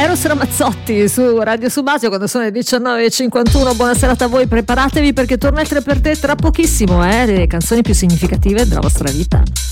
Eros Ramazzotti su Radio Subasio quando sono le 19.51. Buona serata a voi, preparatevi perché torna il 3 per te tra pochissimo, le canzoni più significative della vostra vita.